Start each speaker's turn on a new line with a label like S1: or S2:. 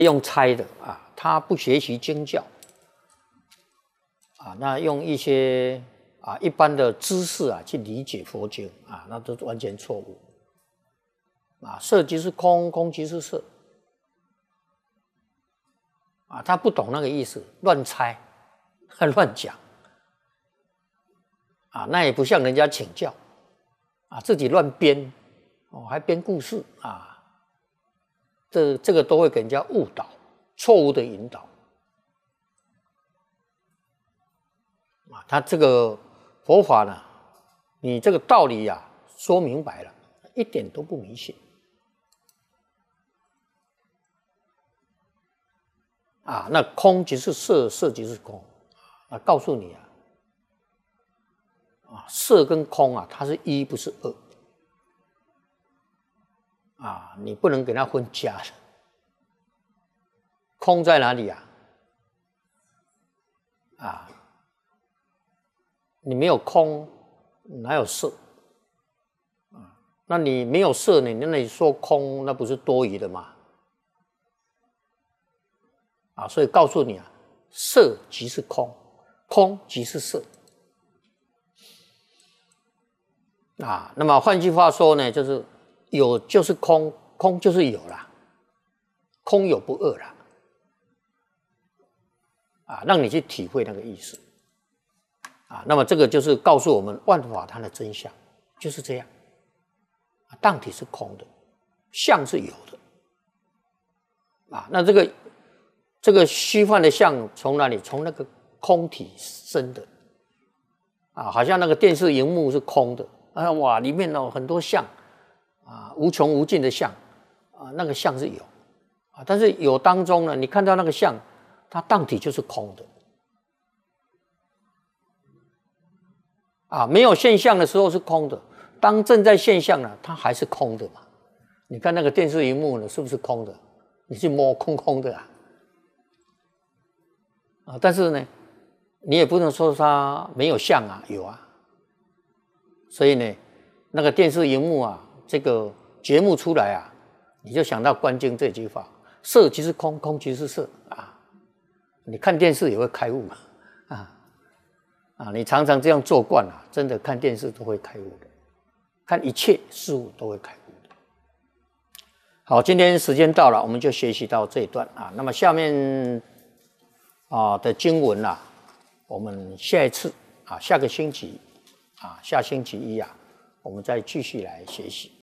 S1: 用猜的啊，他不学习经教啊，那用一些一般的知识啊去理解佛经啊，那都完全错误啊。色即是空，空即是色啊，他不懂那个意思，乱猜，乱讲啊，那也不向人家请教啊，自己乱编哦，还编故事啊。这个都会给人家误导，错误的引导啊。他这个佛法呢，你这个道理啊说明白了，一点都不迷信啊。那空即是色，色即是空啊。告诉你啊，色跟空啊，它是一不是二。啊，你不能给它分家的。空在哪里啊？啊，你没有空，哪有色？啊，那你没有色，你那里说空，那不是多余的吗？啊，所以告诉你啊，色即是空，空即是色。啊，那么换句话说呢，就是有就是空，空就是有啦，空有不二啦，啊，让你去体会那个意思，啊，那么这个就是告诉我们万法它的真相就是这样，当体是空的，相是有的，啊，那这个虚幻的相从哪里？从那个空体生的，啊，好像那个电视荧幕是空的，啊，哇，里面有很多相。啊，无穷无尽的相啊，那个相是有啊，但是有当中呢，你看到那个相，它当体就是空的啊，没有现象的时候是空的，当正在现象呢，它还是空的嘛。你看那个电视荧幕呢，是不是空的？你去摸，空空的啊，但是呢，你也不能说它没有相啊，有啊。所以呢，那个电视荧幕啊。这个节目出来啊，你就想到《观经》这句话：色即是空，空即是色啊。你看电视也会开悟啊！你常常这样做惯了，真的看电视都会开悟的，看一切事物都会开悟的。好，今天时间到了，我们就学习到这一段啊。那么下面的经文啊，我们下一次啊，下个星期啊，下星期一啊，我们再继续来学习。